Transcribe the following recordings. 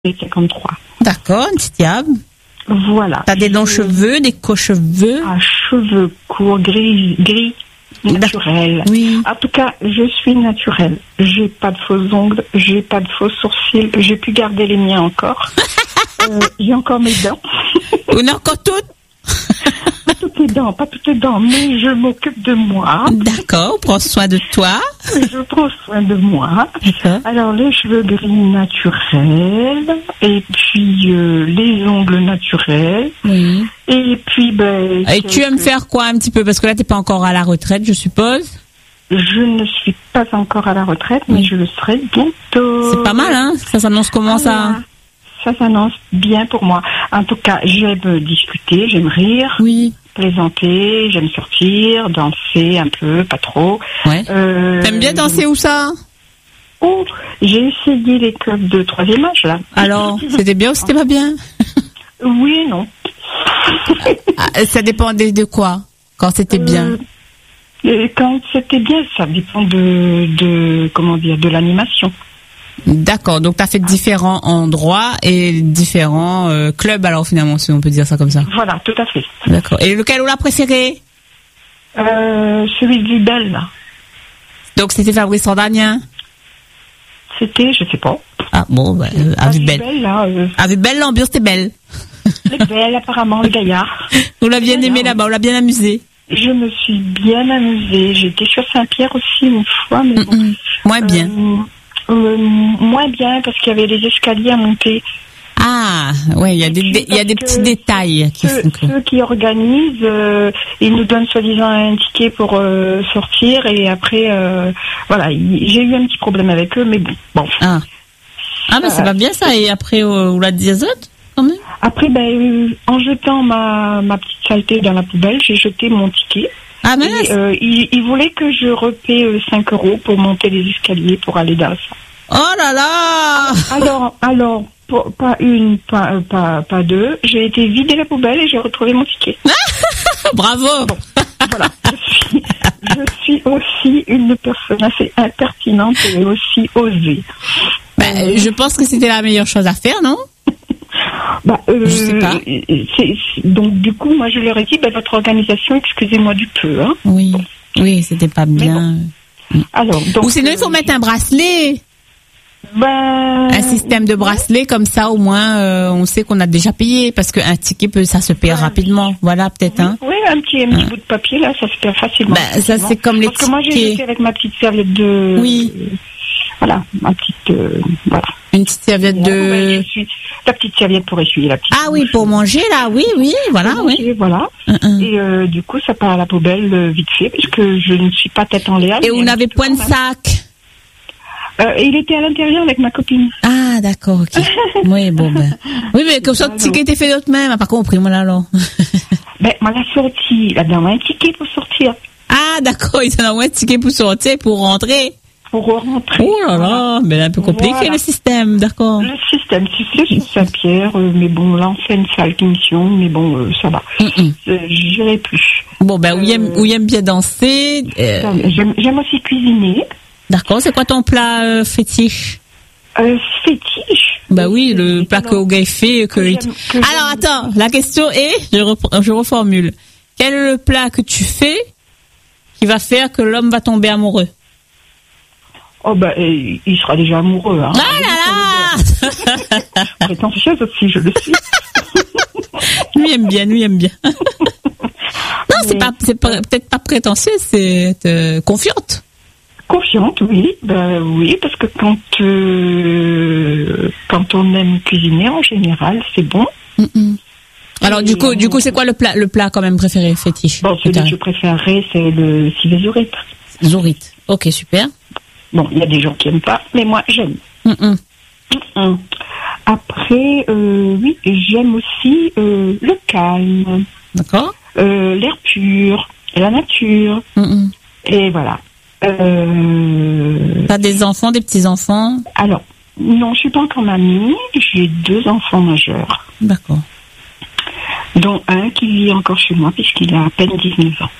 et 53. D'accord, une petite diable. Voilà. T'as des longs cheveux, des co-cheveux. Cheveux courts, gris, naturels. Oui. En tout cas, je suis naturelle. J'ai pas de faux ongles, j'ai pas de faux sourcils. J'ai pu garder les miens encore. J'ai encore mes dents. On a encore toutes. Pas toutes les dents, mais je m'occupe de moi. D'accord, prends soin de toi. Je prends soin de moi. D'accord. Alors, les cheveux gris naturels, et puis les ongles naturels. Oui. Et puis, Et tu aimes faire quoi un petit peu? Parce que là, t'es pas encore à la retraite, je suppose. Je ne suis pas encore à la retraite, mais je le serai bientôt. C'est pas mal, hein? Ça s'annonce comment ça? Ça s'annonce bien pour moi. En tout cas, j'aime discuter, j'aime rire. Oui. Plaisanter, j'aime sortir, danser un peu, pas trop. Ouais. T'aimes bien danser où ça? Oh, j'ai essayé les clubs de 3e âge, là. Alors, c'était bien ou c'était pas bien? Oui et non. Ça dépendait de quoi? Quand c'était bien? Quand c'était bien, ça dépend de l'animation. D'accord, donc tu as fait différents endroits et différents clubs, alors finalement, si on peut dire ça comme ça. Voilà, tout à fait. D'accord. Et lequel on l'a préféré? Celui de Vibel, là. Donc c'était Fabrice Sandagnin? C'était, je sais pas. Ah bon, à Vibel. À Vibel, l'ambiance était belle. Elle est belle, apparemment, le gaillard. On l'a bien aimé là-bas, on l'a bien amusé. Je me suis bien amusée. J'étais sur Saint-Pierre aussi une fois, mais bon. Moins bien. Moins bien parce qu'il y avait les escaliers à monter. Ah, ouais, il y a des petits détails qui font que... Ceux qui organisent, ils nous donnent soi-disant un ticket pour sortir et après, voilà, j'ai eu un petit problème avec eux, mais bon. Ah, mais c'est pas bien ça. Et après, on l'a dit aux autres, quand même. Après, en jetant ma petite saleté dans la poubelle, j'ai jeté mon ticket. Ah mince. Et ils voulaient que je repaie 5 € pour monter les escaliers pour aller dans la salle. Oh là là. Alors, pas une, pas deux. J'ai été vider la poubelle et j'ai retrouvé mon ticket. Bravo. Bon, voilà. Je suis aussi une personne assez impertinente et aussi osée. Je pense que c'était la meilleure chose à faire, non? Je sais pas. Donc du coup, moi je leur ai dit, votre organisation, excusez-moi du peu. Hein. Oui, bon. Oui, c'était pas bien. Bon. Alors, donc, ou sinon il faut mettre un bracelet. Un système de bracelet, comme ça au moins on sait qu'on a déjà payé, parce qu'un ticket ça se paye rapidement. Voilà, peut-être. Oui, un petit bout de papier là, ça se perd facilement. Ça c'est comme les tickets. Parce que moi j'ai jeté avec ma petite serviette de... Oui. Voilà, ma petite... voilà. Une petite serviette de... La petite serviette pour essuyer la petite... Ah oui, pour manger là, oui, voilà. Pour manger, voilà. Et du coup, ça part à la poubelle vite fait, puisque je ne suis pas tête en l'air. Et on n'avait point de sac. Il était à l'intérieur avec ma copine. Ah, d'accord, ok. Oui, bon, oui, mais comme ça, le ticket était fait d'autres mêmes. Pas compris, moi, là, alors. Moi, la sortie, là-dedans, un ticket pour sortir. Ah, d'accord, ils en ont un ticket pour sortir, pour rentrer. Pour rentrer. Oh là là, mais c'est un peu compliqué, le système, d'accord. Le système, c'est Saint-Pierre, mais bon, l'ancienne salle d'émission, mais bon, ça va. J'irai plus. Bon, où il aime bien danser. J'aime aussi cuisiner. D'accord, c'est quoi ton plat fétiche? Fétiche? Oui, le plat que Gay fait. Alors, attends, la question est, je reformule. Quel est le plat que tu fais qui va faire que l'homme va tomber amoureux? Oh, il sera déjà amoureux, hein. Ah là là! Prétentieuse aussi, je le suis. Lui aime bien. Non, c'est peut-être pas prétentieuse, c'est confiante. Confiante, oui. Oui, parce que quand on aime cuisiner, en général, c'est bon. Alors, du coup, c'est quoi le plat quand même préféré, fétiche? Celui que je préférerais, c'est le civet zourite. Zourite. Ok, super. Bon, il y a des gens qui n'aiment pas, mais moi, j'aime. Après, oui, j'aime aussi le calme. D'accord. L'air pur, la nature. Et voilà. T'as des enfants, des petits-enfants? Alors, non, je suis pas encore mamie. J'ai 2 enfants majeurs. D'accord. Dont un qui vit encore chez moi, puisqu'il a à peine 19 ans.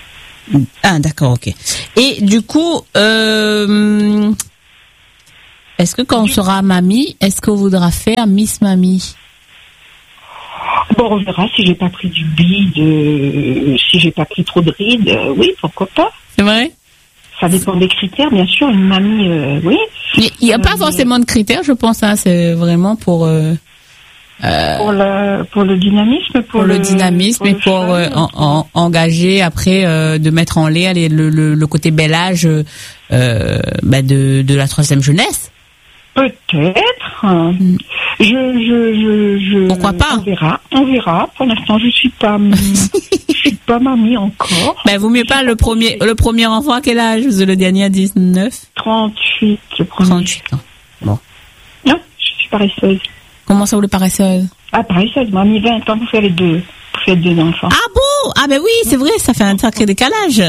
Ah, d'accord, ok. Et du coup, Est-ce que quand on sera mamie, est-ce qu'on voudra faire Miss Mamie? Bon, on verra si j'ai pas pris du bide, si j'ai pas pris trop de rides, oui, pourquoi pas. C'est vrai? Ça dépend des critères, bien sûr. Une mamie, oui. Il n'y a pas forcément de critères, je pense. Hein, c'est vraiment pour le dynamisme, pour le dynamisme et pour engager après de mettre en l'air le côté bel âge de la troisième jeunesse. Peut-être. Pourquoi pas? On verra. Pour l'instant, je suis pas mamie encore. Ben, vaut mieux pas le premier enfant à quel âge? Le dernier à 19? 38. 38 ans. Bon. Non, je suis paresseuse. Comment ça, vous le paresseuse? Ah, paresseuse, moi, 20 ans pour faire les deux enfants. Ah bon? Ah ben oui, c'est vrai, ça fait un sacré décalage.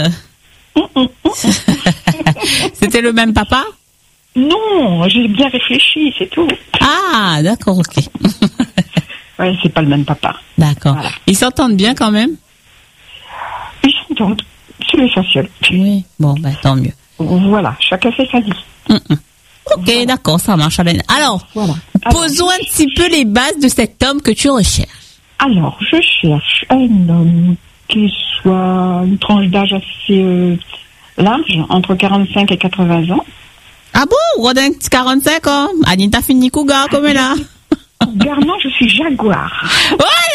C'était le même papa? Non, j'ai bien réfléchi, c'est tout. Ah, d'accord, ok. Ouais, c'est pas le même papa. D'accord. Voilà. Ils s'entendent bien quand même? Ils s'entendent, c'est l'essentiel. Oui, bon, ben tant mieux. Voilà, chacun fait sa vie. Ok, voilà. D'accord, ça marche, Alain. Alors, posons un petit peu les bases de cet homme que tu recherches. Alors, je cherche un homme qui soit une tranche d'âge assez large, entre 45 et 80 ans. Ah bon? Rodin, 45 ans. Anita finit cougar comme là. Garnement, je suis jaguar. Oh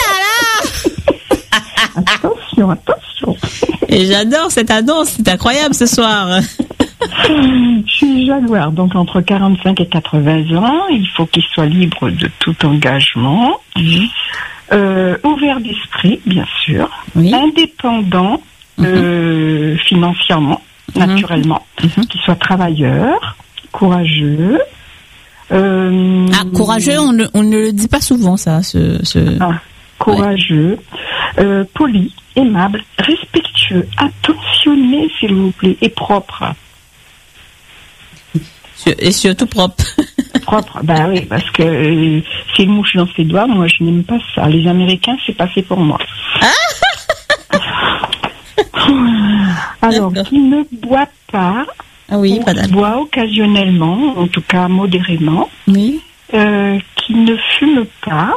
là là! Attention. Et j'adore cette annonce, c'est incroyable ce soir. Je suis jaguar, donc entre 45 et 80 ans. Il faut qu'il soit libre de tout engagement. Ouvert d'esprit, bien sûr. Oui. Indépendant financièrement, naturellement. Qu'il soit travailleur, courageux. Courageux, on ne le dit pas souvent, ça. Courageux, poli, aimable, respectueux, attentionné, s'il vous plaît, et propre. Et surtout propre. Propre, bah oui, parce que s'il mouche dans ses doigts, moi je n'aime pas ça. Les Américains, c'est pas fait pour moi. Alors, qui ne boit pas. Ah oui, boit occasionnellement, en tout cas modérément. Oui. Qui ne fume pas.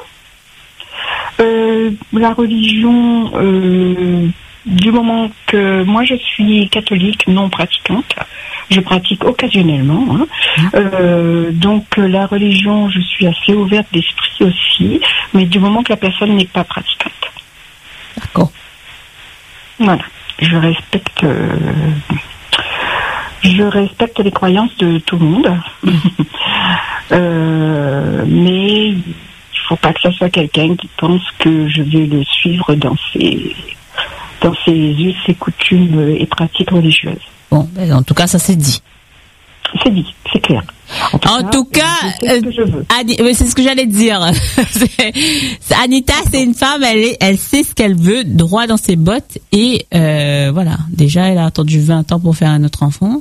La religion, du moment que moi je suis catholique non pratiquante, je pratique occasionnellement. Donc la religion, je suis assez ouverte d'esprit aussi, mais du moment que la personne n'est pas pratiquante. D'accord. Voilà. Je respecte les croyances de tout le monde, mais il faut pas que ça soit quelqu'un qui pense que je vais le suivre dans ses us, ses coutumes et pratiques religieuses. Bon, ben, en tout cas, ça c'est dit. C'est dit, c'est clair. En tout cas, c'est ce que j'allais dire. Anita, c'est une femme, elle sait ce qu'elle veut, droit dans ses bottes, et voilà. Déjà, elle a attendu 20 ans pour faire un autre enfant.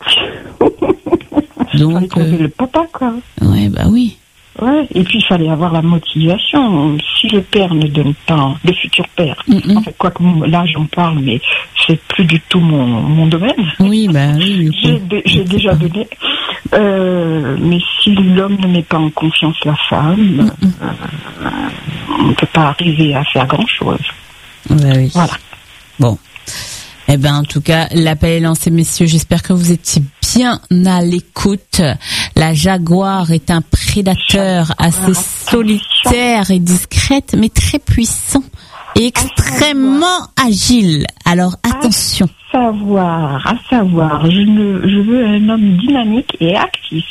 Donc, le papa, quoi. Ouais, bah oui. Ouais, et puis il fallait avoir la motivation. Si le père ne donne pas, le futur père, en fait, quoi que là j'en parle, mais c'est plus du tout mon domaine. Oui, bah oui. J'ai déjà donné. Mais si l'homme ne met pas en confiance la femme, on ne peut pas arriver à faire grand-chose. Bah oui. Voilà. Bon. Eh ben, en tout cas, l'appel est lancé, messieurs. J'espère que vous étiez bien à l'écoute. La jaguar est un prédateur assez solitaire et discrète, mais très puissant et extrêmement agile. Alors, attention. À savoir. Je veux un homme dynamique et actif.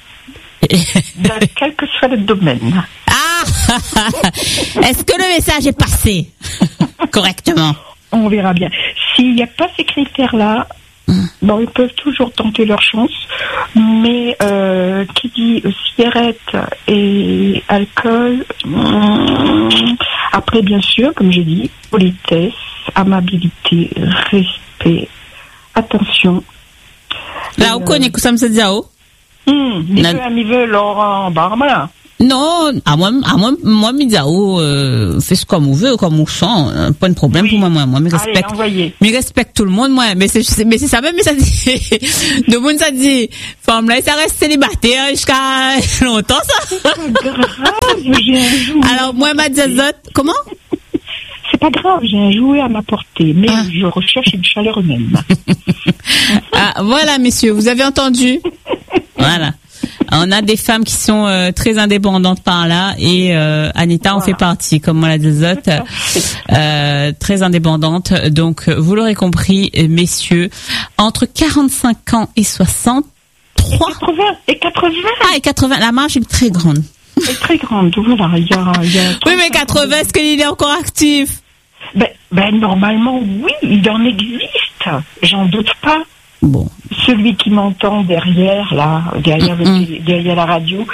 Quel que soit le domaine. Ah! Est-ce que le message est passé correctement? On verra bien. S'il n'y a pas ces critères-là, bon, ils peuvent toujours tenter leur chance, mais qui dit cigarette et alcool, après bien sûr, comme j'ai dit, politesse, amabilité, respect, attention. Là, on connaît que ça me dit. Laurent Barma. Non, moi, Midiao, fais ce comme on veut, comme on sent, pas de problème pour moi, me respecte tout le monde, moi, mais c'est ça même, mais ça dit, de monde, ça dit, femme là, ça reste célibataire jusqu'à longtemps, ça. C'est pas grave, alors, moi, ma diazote, comment? C'est pas grave, j'ai un jouet à m'apporter, mais je recherche une chaleur humaine. Voilà, messieurs, vous avez entendu? Voilà. On a des femmes qui sont très indépendantes par là et Anita en fait partie, comme moi la des autres, très indépendante. Donc, vous l'aurez compris, messieurs, entre 45 ans et 63... Et 80 et 80, la marge est très grande. C'est très grande, voilà. Il y a oui, mais 80, est-ce qu'il est encore actif? Ben, normalement, oui, il en existe. J'en doute pas. Bon. Celui qui m'entend derrière la radio,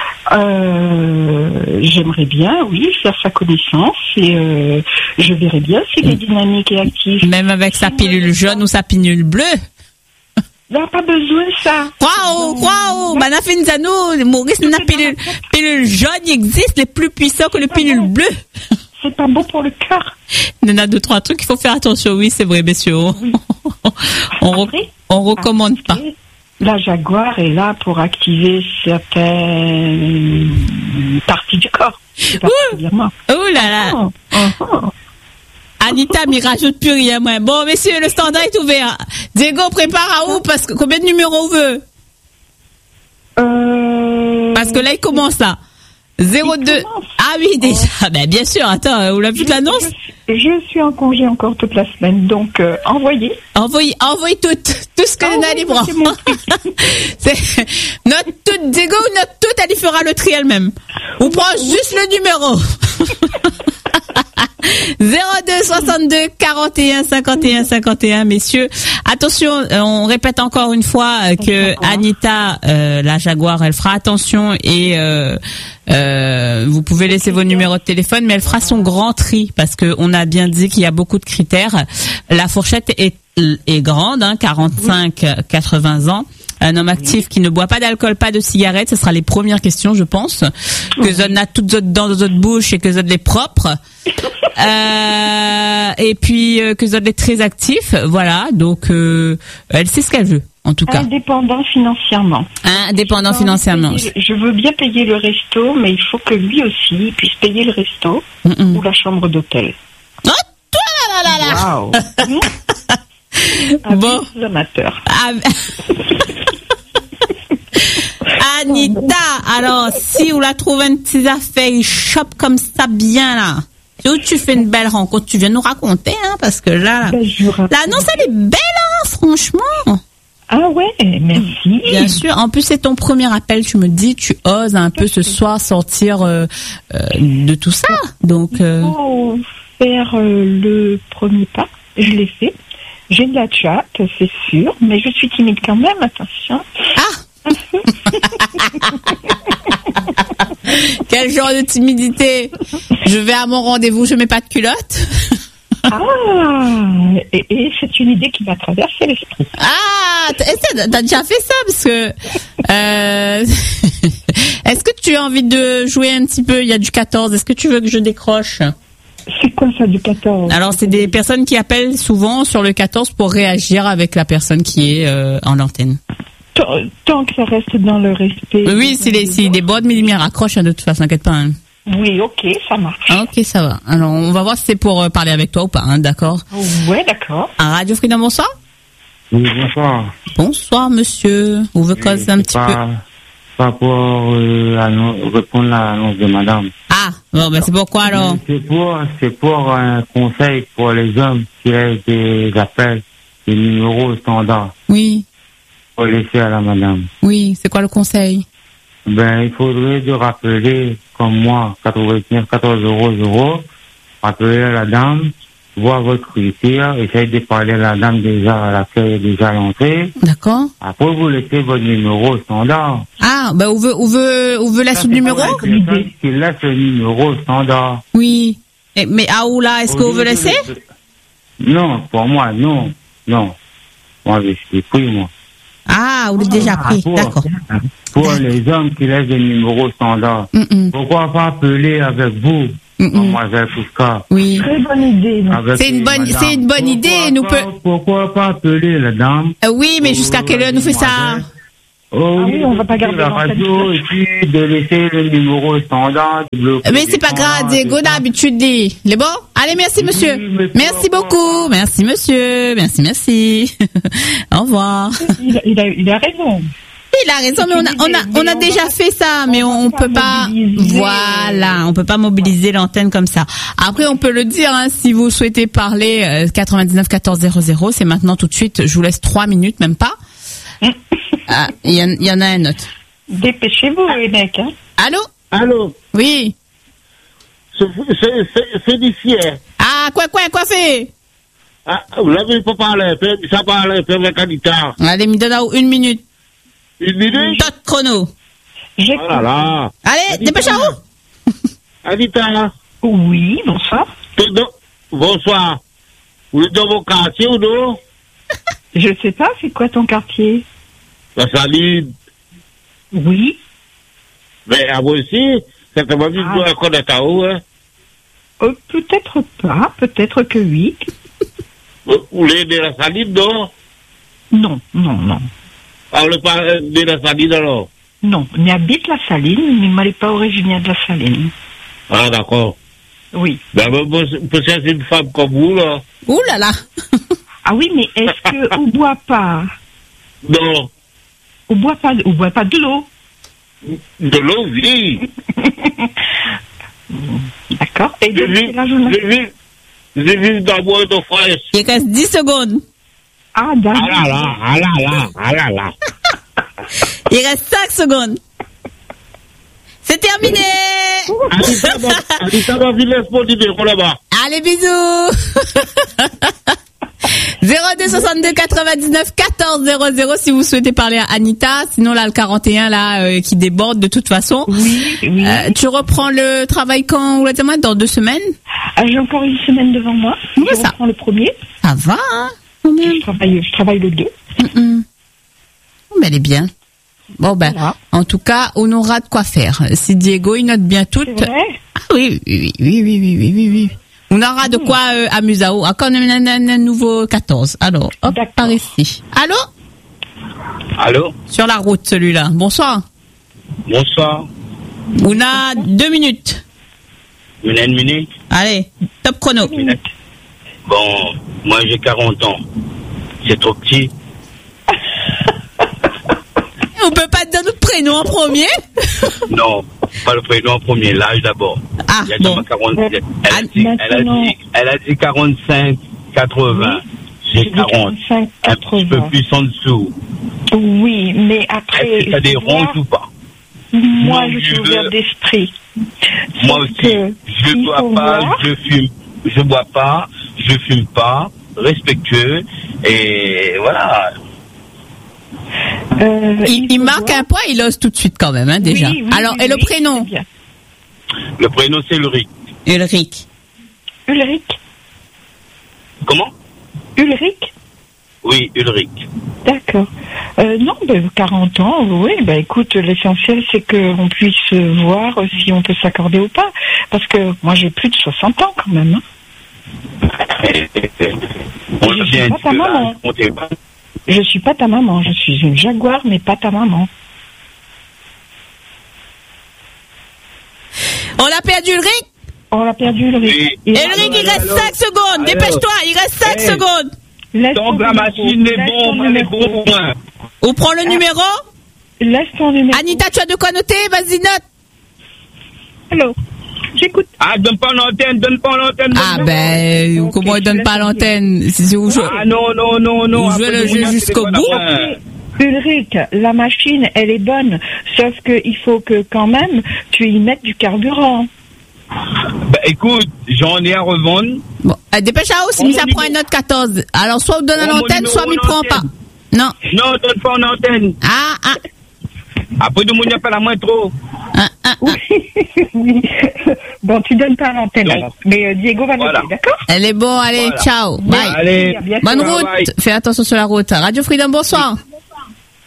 j'aimerais bien, oui, faire sa connaissance et je verrai bien s'il est dynamique et actif. Même avec sa pilule jaune ou sa pilule bleue. Il n'y a pas besoin de ça. Waouh, Maurice, la pilule jaune existe, les plus puissants que les pilules bleues. C'est pas bon pour le cœur. Il y en a 2-3 trucs qu'il faut faire attention. Oui, c'est vrai, messieurs. Oui. On recommande pas. La Jaguar est là pour activer certaines parties du corps. Oh là là. Anita, m'y rajoute plus rien, moi. Bon, messieurs, le standard est ouvert. Diego, prépare à où? Parce que combien de numéros on veut? Parce que là, il commence là. 02. Ah oui, déjà. Ben, bien sûr, attends, on l'a vu l'annonce? Je suis en congé encore toute la semaine, donc envoyez. Envoyez tout ce que nous allons prendre. Notre toute, Diego, notre toute, elle y fera le tri elle-même. On prend juste le numéro. 02 62 41 51 51, messieurs. Attention, on répète encore une fois que Anita, la Jaguar, elle fera attention et vous pouvez laisser vos numéros de téléphone, mais elle fera son grand tri parce que on a bien dit qu'il y a beaucoup de critères. La fourchette est grande, 45-80 ans. Un homme actif qui ne boit pas d'alcool, pas de cigarettes, ce sera les premières questions, je pense. Que Zod a toutes autres dans notre bouche et que Zod est propre. Et puis que Zod est très actif, voilà. Donc elle sait ce qu'elle veut, en tout cas. Indépendant financièrement. Je veux bien payer le resto, mais il faut que lui aussi puisse payer le resto ou la chambre d'hôtel. Oh, toi là. Wow. Bon. Amateur. Anita, alors, si vous la trouvez une petite affaire, il chope comme ça bien, là. Si tu fais une belle rencontre, tu viens nous raconter, parce que là, l'annonce, elle est belle, franchement. Ah ouais, merci. Bien sûr. En plus, c'est ton premier appel, tu me dis, tu oses un peu ce soir sortir de tout ça. Donc, il faut faire le premier pas. Je l'ai fait. J'ai de la chatte, c'est sûr, mais je suis timide quand même, attention. Quel genre de timidité? Je vais à mon rendez-vous, je mets pas de culotte. Et c'est une idée qui m'a traversé l'esprit. T'as déjà fait ça parce que est-ce que tu as envie de jouer un petit peu? Il y a du 14, est-ce que tu veux que je décroche? C'est quoi ça, du 14? Alors, c'est des personnes qui appellent souvent sur le 14 pour réagir avec la personne qui est en antenne. Tant que ça reste dans le respect. Oui, si des bonnes millimètres raccrochent, de toute façon, t'inquiète pas. Oui, ok, ça marche. Ok, ça va. Alors, on va voir si c'est pour parler avec toi ou pas, d'accord? Ouais, d'accord. À Radio Freedom, bonsoir? Oui, bonsoir. Bonsoir, monsieur. On veut causer un petit peu. Pas pour répondre à l'annonce de madame. Bon, c'est pourquoi alors? C'est pour un conseil pour les hommes qui aient des appels, des numéros standards. Oui. Pour laisser à la madame. Oui, c'est quoi le conseil? Il faudrait de rappeler, comme moi, 89 14 €, rappeler à la dame, voir votre critère, essayer de parler à la dame déjà à laquelle est déjà l'entrée. D'accord. Après, vous laissez votre numéro standard. On veut laisser le numéro? Qui laisse le numéro standard. Oui. Mais là, est-ce qu'on veut laisser? Non, pour moi, non. Moi, je suis pris, moi. Ah, vous l'avez déjà pris, d'accord. Pour les hommes qui laissent des numéros standards. Pourquoi pas appeler avec vous, mademoiselle Fouska? Oui. Très bonne idée. C'est une bonne idée. Pourquoi pas appeler la dame? Oui, mais jusqu'à quelle heure nous fait ça? Oh, oui, on va pas garder la radio et puis de laisser le numéro standard. Mais c'est pas grave, Diego, d'habitude, dit. Les bon? Allez, merci, monsieur. Oui, merci beaucoup. Merci, monsieur. Merci. Au revoir. Il a raison. Il a raison, mais on a déjà fait ça, mais on peut pas, voilà, on peut pas mobiliser l'antenne comme ça. Après, on peut le dire, hein, si vous souhaitez parler, 99 14 00, c'est maintenant tout de suite, je vous laisse 3 minutes, même pas. Ah, il y en a un autre. Dépêchez-vous, les mecs, hein. Allô? Oui. C'est d'ici, hein. Ah, quoi fait? Ah, vous l'avez pas parlé, ça parle, avec Anita. Allez, me donne 1 minute. 1 minute? Top chrono. Oh là là. Allez, dépêchez-vous. Anita. Oui, bonsoir. Bonsoir. Vous êtes dans vos quartiers ou non? Je sais pas, c'est quoi ton quartier? La Saline. Oui. Mais à vous aussi, c'est que moi, je dois connaître à où, hein? Peut-être pas, peut-être que oui. Vous voulez de la Saline, non? Non. Ah, vous voulez pas de la Saline, alors? Non, on habite la Saline, mais moi, n'est pas originaire de la Saline. Ah, d'accord. Oui. Ben, peut-être c'est une femme comme vous, là. Ouh là là. Ah oui, mais est-ce qu'on boit pas? Non. On boit pas de l'eau. De l'eau, oui. D'accord. Et Je vis dans bois d'eau fraîche. Il reste 10 secondes. Ah, d'accord. Ah là là. Il reste 5 secondes. C'est terminé. Anita va venir mon numéro là-bas. Allez, bisous. 02 62 99 14 00 si vous souhaitez parler à Anita. Sinon, là, le 41, là, qui déborde de toute façon. Oui. Tu reprends le travail quand, ou dans 2 semaines? J'ai encore 1 semaine devant moi. Oui, je ça. reprends le 1er. Ça va, hein, quand même. Je travaille le 2. Mais elle est bien. Bon, ben, Voilà. en tout cas, on aura de quoi faire. Si Diego, il note bien toutes. C'est vrai? Ah oui. On aura de quoi amuser. Encore un nouveau 14. Alors, hop, D'accord. par ici. Allô? Allô? Sur la route, celui-là. Bonsoir. Bonsoir. On a 2 minutes. Une minute? Allez, top chrono. Bon, moi j'ai 40 ans. C'est trop petit. On peut pas te donner notre prénom en premier? Non, pas le prénom en premier, l'âge d'abord. Ah, Il y a bon. 47. Maintenant- Elle a dit 45, 80. J'ai 40. 45, Un petit peu 80. plus en dessous. Oui, mais après. Est-ce que ça dérange ou pas? Moi, Non, je suis je ouverte veux- d'esprit. Moi Sauf aussi. que Je il bois faut pas, voir. je fume. Je bois pas, je fume pas. Respectueux. Et voilà. Il marque un point, il ose tout de suite quand même, hein, déjà. Oui, Alors, et le prénom? c'est bien. Le prénom c'est Ulrich. Ulrich. Ulrich. Comment? Ulrich. Oui, Ulrich. D'accord. Non, 40 ans, oui, écoute, l'essentiel c'est qu'on puisse voir si on peut s'accorder ou pas. Parce que moi j'ai plus de 60 ans quand même. Hein. On Je vient suis pas ta maman. Je suis pas ta maman, je suis une jaguar, mais pas ta maman. On a perdu Ulrich? On l'a perdu, Ulrich. Oui. Et Ulrich, il reste 5 secondes. Dépêche-toi, il reste 5 secondes. laisse Donc ton la numéro. machine est Laisse bon, ton elle est numéro. bon. On prend le numéro? Laisse ton numéro. Anita, tu as de quoi noter? Vas-y, note. Allô, j'écoute. Ah, donne pas l'antenne. Ah, ben, comment il donne pas l'antenne? Si vous jouez. Ah, non. Vous jouez Après, le jeu mon jusqu'au téléphone bout? après. Ulrich, la machine, elle est bonne. Sauf qu'il faut que quand même, tu y mettes du carburant. Bah, écoute, j'en ai à revendre. Bon, dépêche-toi aussi, mais ça prend une note 14. Alors, soit vous donne à Mon l'antenne, soit numéro il prend pas. l'antenne. Non. Non, donne pas en antenne. Ah. Après, tout le monde n'y a pas la moins trop. Oui. Bon, tu donnes pas l'antenne Donc, alors. Mais Diego va voilà. noter, d'accord? Elle est bon, allez, Voilà. ciao. Bye. Allez, À bientôt. Bonne route. bye. Fais attention sur la route. Radio Freedom, bonsoir.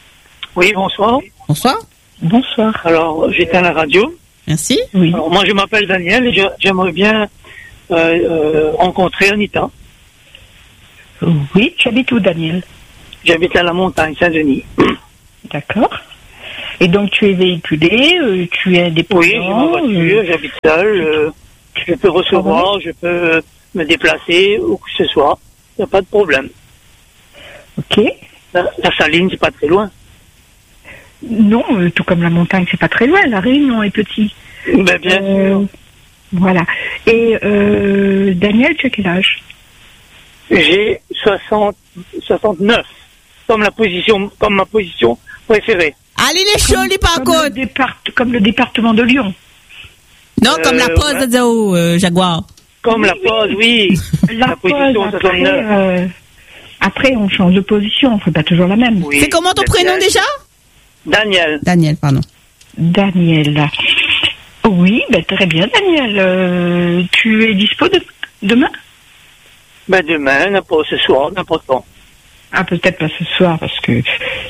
Oui, bonsoir. Bonsoir. Bonsoir. Alors, j'étais à la radio. Merci. Oui. Alors, moi, je m'appelle Daniel et j'aimerais bien rencontrer Anita. Oui, tu habites où, Daniel? J'habite à la montagne, Saint-Denis. D'accord. Et donc, tu es véhiculé, tu es indépendant? Oui, j'ai ma voiture, j'habite seul. Je peux recevoir, je peux me déplacer où que ce soit. Il n'y a pas de problème. Ok. La Saline, c'est pas très loin. Non, tout comme la montagne, c'est pas très loin. La Réunion est petit. Ben, bien sûr. Voilà. Et Daniel, tu as quel âge? J'ai 69. Comme ma position préférée. Allez, les jolis par contre. Comme le département de Lyon. Non, comme la pose de Zao, Jaguar. Comme la pause, oui. La position 69. Après, on change de position, on ne fait pas toujours la même. Oui, c'est comment ton prénom déjà? Daniel. Daniel, pardon. Daniel. Oui, ben très bien, Daniel. Tu es dispo demain? Ben demain, n'importe ce soir, n'importe quand. Ah, peut-être pas ce soir, parce que...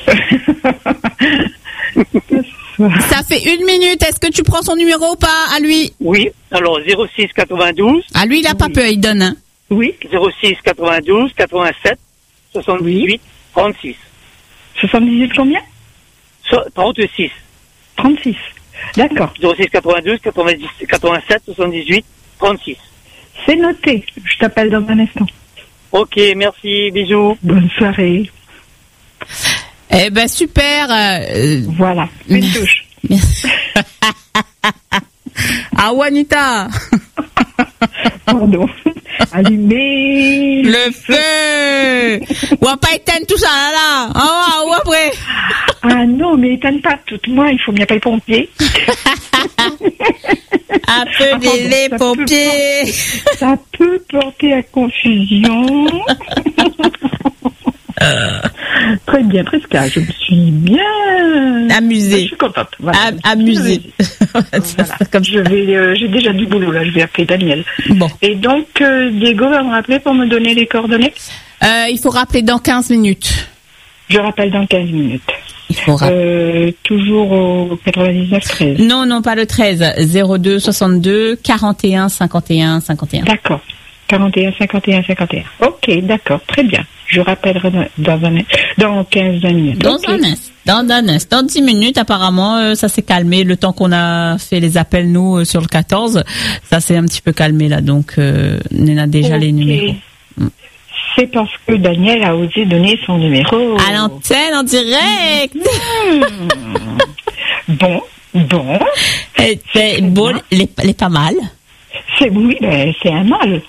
Ça fait 1 minute. Est-ce que tu prends son numéro ou pas à lui? Oui. Alors, 06 92. À lui, il n'a pas peur, il donne. Hein. Oui. 06 92 87 78 36. 78 combien? 36. 36. D'accord. 06 92 87 78 36. C'est noté. Je t'appelle dans un instant. Ok, merci, bisous. Bonne soirée. Eh ben super. Voilà, une touche. Merci. Ah, Anita. Pardon. Allumez le feu. On va pas éteindre tout ça là. Ah, ou après. Ah non, mais éteins pas tout. Moi, il faut bien appeler les pompiers. Appelez les pompiers. Ça peut porter à confusion. Très bien, presque. Je me suis bien amusée. Je suis contente. Voilà. Amusée. Voilà. Comme j'ai déjà du boulot là. Je vais appeler Daniel. Bon. Et donc Diego va me rappeler pour me donner les coordonnées. Il faut rappeler dans 15 minutes. Je rappelle dans 15 minutes. Il faut rappeler. Toujours au 99 13. Non, pas le 13. 02 62 41 51 51. D'accord. 41 51 51. Ok, d'accord, très bien. Je rappellerai dans 15 minutes. Dans 10 minutes, apparemment, ça s'est calmé. Le temps qu'on a fait les appels, nous, sur le 14, ça s'est un petit peu calmé, là. Donc, on a déjà les numéros. C'est parce que Daniel a osé donner son numéro. À l'antenne, en direct. Bon. C'est bon, il est pas mal. Oui, c'est un mal.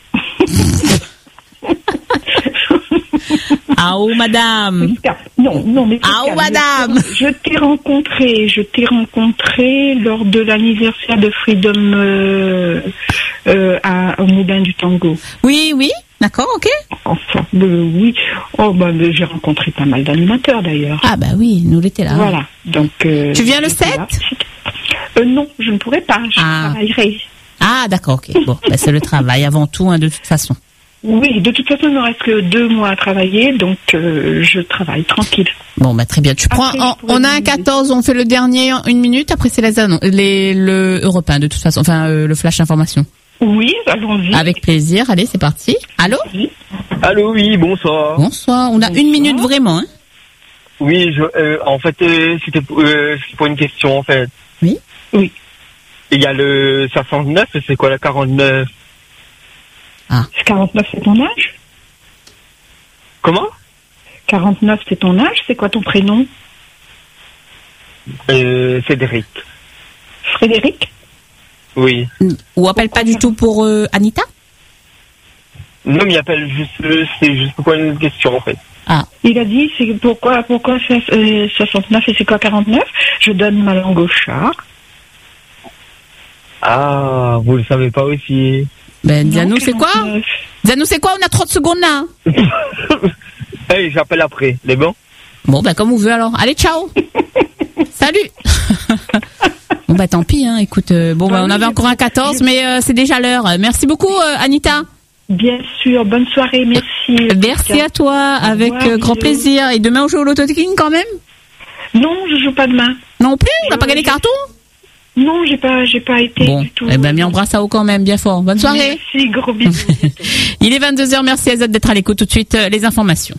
Ah, oh, madame. Non, mais. Ah, oh, madame. Je t'ai rencontré lors de l'anniversaire de Freedom au Moulin du Tango. Oui, d'accord, ok. Enfin, oui. Oh, j'ai rencontré pas mal d'animateurs d'ailleurs. Ah, bah oui, nous l'étions là. Voilà. Donc. Tu viens le 7? Non, je ne pourrais pas. Je travaillerai. Ah, d'accord, ok. Bon, c'est le travail avant tout, de toute façon. Oui, de toute façon, il ne me reste que 2 mois à travailler, donc je travaille tranquille. Bon, très bien. Tu prends. On a un 14, on fait le dernier en 1 minute. Après, c'est le Europe 1, de toute façon. Enfin, le flash information. Oui, allons-y. Avec plaisir. Allez, c'est parti. Allô? Oui. Allô, oui, bonsoir. Bonsoir. On a 1 minute vraiment. Hein. Oui, en fait, c'était pour une question, en fait. Oui. Il y a le 69, et c'est quoi la 49? Ah. 49, c'est ton âge? Comment? 49, c'est ton âge? C'est quoi ton prénom? Frédéric. Frédéric? Oui. Ou appelle pas du tout pour Anita? Non, mais il appelle c'est juste pour une question, en fait. Ah. Il a dit, c'est pourquoi 69 et c'est quoi 49? Je donne ma langue au chat. Ah, vous le savez pas aussi. Dis-nous, c'est quoi? Dis-nous, c'est quoi? On a 30 secondes là. Hey, j'appelle après. Les bons? Bon, comme vous voulez alors. Allez, ciao. Salut. Bon, tant pis, écoute. On avait encore un 14, mais c'est déjà l'heure. Merci beaucoup, Anita. Bien sûr. Bonne soirée. Merci. Merci à toi. Avec grand plaisir. Et demain, on joue au Loto King quand même? Non, je joue pas demain. Non plus? On n'a pas gagné carton? Non, j'ai pas été du tout. Eh ben, mais embrasse à haut quand même, bien fort. Bonne soirée. Merci, gros bisous. Il est 22h, merci Azad d'être à l'écoute. Tout de suite, les informations.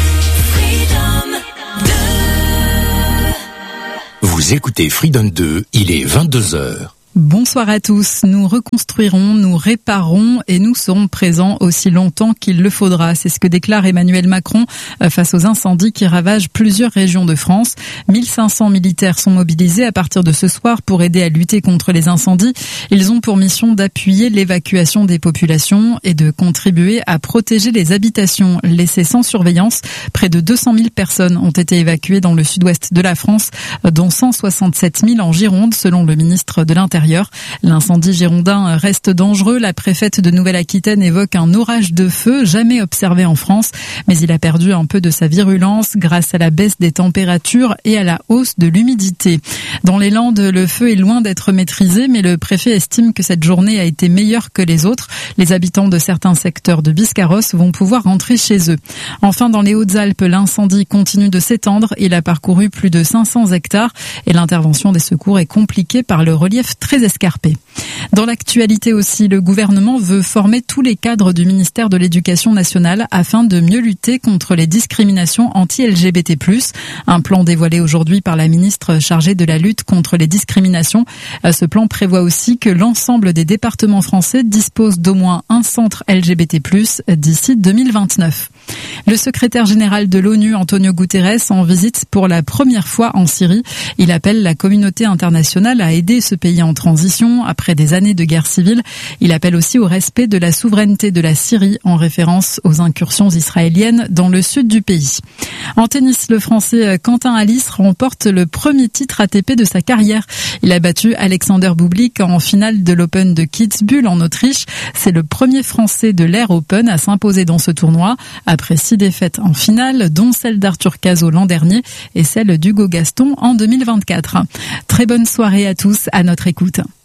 Vous écoutez Freedom 2, il est 22h. Bonsoir à tous. Nous reconstruirons, nous réparerons et nous serons présents aussi longtemps qu'il le faudra. C'est ce que déclare Emmanuel Macron face aux incendies qui ravagent plusieurs régions de France. 1500 militaires sont mobilisés à partir de ce soir pour aider à lutter contre les incendies. Ils ont pour mission d'appuyer l'évacuation des populations et de contribuer à protéger les habitations laissées sans surveillance. Près de 200 000 personnes ont été évacuées dans le sud-ouest de la France, dont 167 000 en Gironde, selon le ministre de l'Intérieur. L'incendie girondin reste dangereux. La préfète de Nouvelle-Aquitaine évoque un orage de feu jamais observé en France, mais il a perdu un peu de sa virulence grâce à la baisse des températures et à la hausse de l'humidité. Dans les Landes, le feu est loin d'être maîtrisé, mais le préfet estime que cette journée a été meilleure que les autres. Les habitants de certains secteurs de Biscarrosse vont pouvoir rentrer chez eux. Enfin, dans les Hautes-Alpes, l'incendie continue de s'étendre. Il a parcouru plus de 500 hectares et l'intervention des secours est compliquée par le relief très escarpé. Dans l'actualité aussi, le gouvernement veut former tous les cadres du ministère de l'Éducation nationale afin de mieux lutter contre les discriminations anti-LGBT+. Un plan dévoilé aujourd'hui par la ministre chargée de la lutte contre les discriminations. Ce plan prévoit aussi que l'ensemble des départements français disposent d'au moins un centre LGBT+, d'ici 2029. Le secrétaire général de l'ONU, Antonio Guterres, en visite pour la première fois en Syrie. Il appelle la communauté internationale à aider ce pays en transition après des années de guerre civile. Il appelle aussi au respect de la souveraineté de la Syrie en référence aux incursions israéliennes dans le sud du pays. En tennis, le Français Quentin Halys remporte le premier titre ATP de sa carrière. Il a battu Alexander Bublik en finale de l'Open de Kitzbühel en Autriche. C'est le premier Français de l'Air Open à s'imposer dans ce tournoi après 6 défaites en finale, dont celle d'Arthur Cazot l'an dernier et celle d'Hugo Gaston en 2024. Très bonne soirée à tous, à notre écoute.